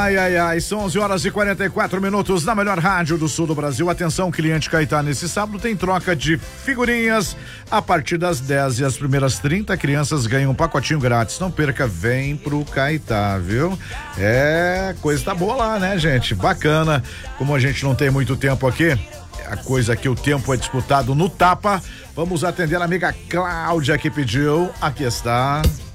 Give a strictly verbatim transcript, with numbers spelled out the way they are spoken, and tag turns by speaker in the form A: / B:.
A: Ai, ai, ai, são onze horas e quarenta e quatro minutos na melhor rádio do sul do Brasil. Atenção, cliente Caetá, nesse sábado tem troca de figurinhas a partir das dez e as primeiras trinta crianças ganham um pacotinho grátis. Não perca, vem pro Caetá, viu? É, coisa tá boa lá, né, gente? Bacana. Como a gente não tem muito tempo aqui, a coisa que o tempo é disputado no tapa, vamos atender a amiga Cláudia que pediu. Aqui está.